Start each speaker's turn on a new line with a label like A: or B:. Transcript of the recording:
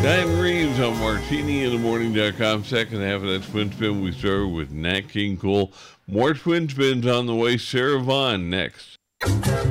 A: Diane Reeves on MartiniInTheMorning.com. Second half of that Twin Spin, we started with Nat King Cole. More Twin Spins on the way. Sarah Vaughan next.